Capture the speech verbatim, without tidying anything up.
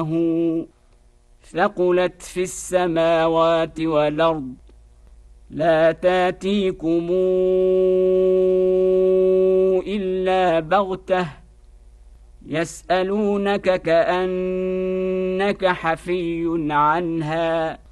ثقلت في السماوات والأرض لا تاتيكم إلا بغتة يسألونك كأنك حفي عنها